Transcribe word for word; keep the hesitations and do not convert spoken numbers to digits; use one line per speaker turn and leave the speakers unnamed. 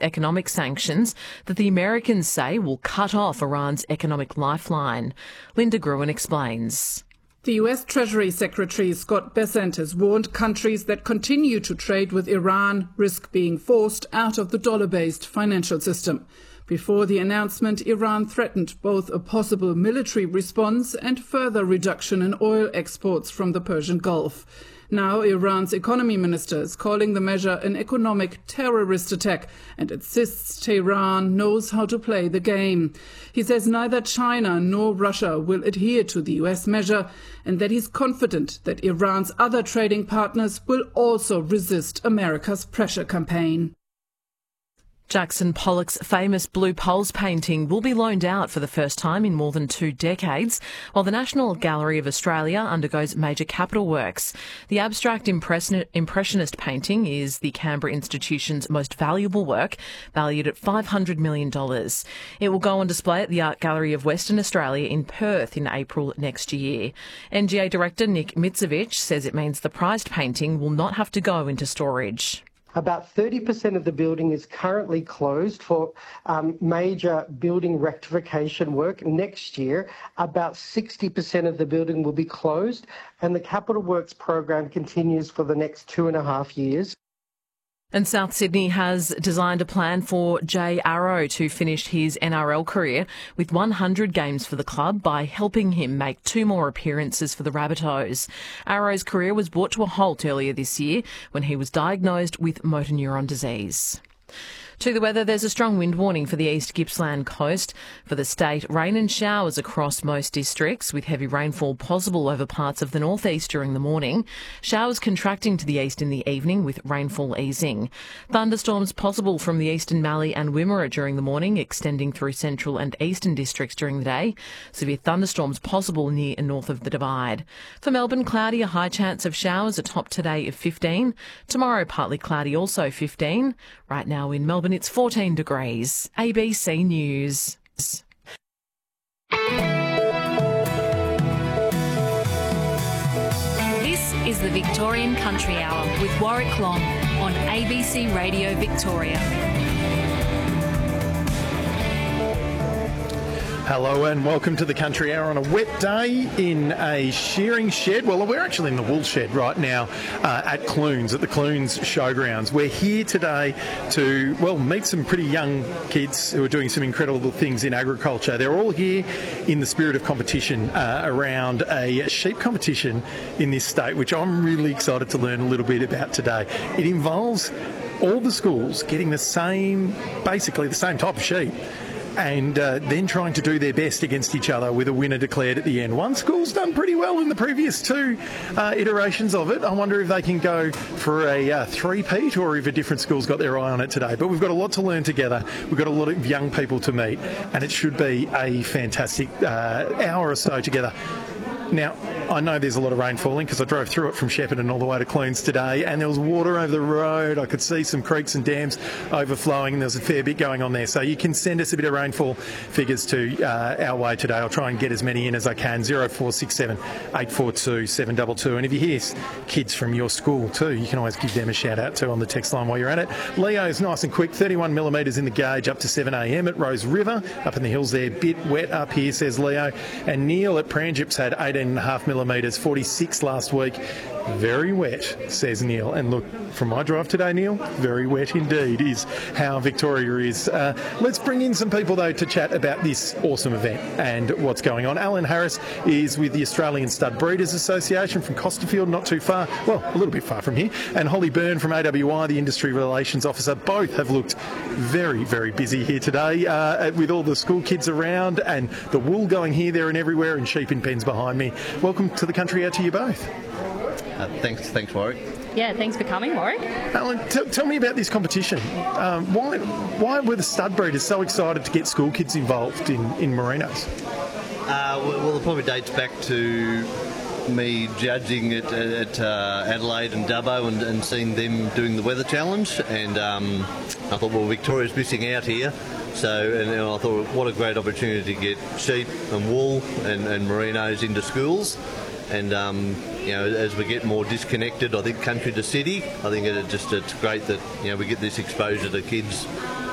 economic sanctions that the Americans say will cut off Iran's economic lifeline. Linda Gruen explains.
The U S Treasury Secretary Scott Bessent has warned countries that continue to trade with Iran risk being forced out of the dollar-based financial system. Before the announcement, Iran threatened both a possible military response and further reduction in oil exports from the Persian Gulf. Now Iran's economy minister is calling the measure an economic terrorist attack and insists Tehran knows how to play the game. He says neither China nor Russia will adhere to the U S measure and that he's confident that Iran's other trading partners will also resist America's pressure campaign.
Jackson Pollock's famous Blue Poles painting will be loaned out for the first time in more than two decades, while the National Gallery of Australia undergoes major capital works. The abstract impressionist painting is the Canberra institution's most valuable work, valued at five hundred million dollars. It will go on display at the Art Gallery of Western Australia in Perth in April next year. N G A Director Nick Mitsevich says it means the prized painting will not have to go into storage.
About thirty percent of the building is currently closed for um, major building rectification work. Next year, about sixty percent of the building will be closed, and the Capital Works program continues for the next two and a half years.
And South Sydney has designed a plan for Jay Arrow to finish his N R L career with one hundred games for the club by helping him make two more appearances for the Rabbitohs. Arrow's career was brought to a halt earlier this year when he was diagnosed with motor neuron disease. To the weather, there's a strong wind warning for the East Gippsland coast. For the state, rain and showers across most districts, with heavy rainfall possible over parts of the northeast during the morning. Showers contracting to the east in the evening, with rainfall easing. Thunderstorms possible from the eastern Mallee and Wimmera during the morning, extending through central and eastern districts during the day. Severe thunderstorms possible near and north of the Divide. For Melbourne, cloudy, a high chance of showers, a top today of fifteen. Tomorrow, partly cloudy, also fifteen. Right now in Melbourne, it's fourteen degrees. A B C News. This
is the Victorian Country Hour with Warwick Long on A B C Radio Victoria.
Hello and welcome to the Country Hour on a wet day in a shearing shed. Well, we're actually in the wool shed right now uh, at Clunes, at the Clunes Showgrounds. We're here today to, well, meet some pretty young kids who are doing some incredible things in agriculture. They're all here in the spirit of competition uh, around a sheep competition in this state, which I'm really excited to learn a little bit about today. It involves all the schools getting the same, basically the same type of sheep, and uh, then trying to do their best against each other with a winner declared at the end. One school's done pretty well in the previous two uh, iterations of it. I wonder if they can go for a uh, three-peat or if a different school's got their eye on it today. But we've got a lot to learn together. We've got a lot of young people to meet, and it should be a fantastic uh, hour or so together. Now, I know there's a lot of rain falling because I drove through it from Shepparton all the way to Clunes today, and there was water over the road. I could see some creeks and dams overflowing, and there was a fair bit going on there. So you can send us a bit of rainfall figures to uh, our way today. I'll try and get as many in as I can. zero four six seven, eight four two, seven two two. And if you hear kids from your school too, you can always give them a shout out too on the text line while you're at it. Leo's nice and quick, thirty-one millimetres in the gauge up to seven a m at Rose River, up in the hills there. Bit wet up here, says Leo. And Neil at Prangips had eighteen and a half millimetres, forty-six last week. Very wet, says Neil. And look, from my drive today, Neil, very wet indeed is how Victoria is. Uh, let's bring in some people, though, to chat about this awesome event and what's going on. Alan Harris is with the Australian Stud Breeders Association from Costerfield, not too far, well, a little bit far from here. And Holly Byrne from A W I, the Industry Relations Officer. Both have looked very, very busy here today uh, with all the school kids around and the wool going here, there and everywhere, and sheep in pens behind me. Welcome to the Country Hour to you both.
Uh, thanks, thanks, Warwick.
Yeah, thanks for coming, Warwick.
Alan, t- tell me about this competition. Um, why, why were the stud breeders so excited to get school kids involved in, in merinos?
Uh, well, it probably dates back to me judging it at uh, Adelaide and Dubbo and, and seeing them doing the weather challenge, and um, I thought, well, Victoria's missing out here. So, and, and I thought, what a great opportunity to get sheep and wool and, and merinos into schools. And um, you know, as we get more disconnected, I think country to city, I think it just it's great that you know we get this exposure to kids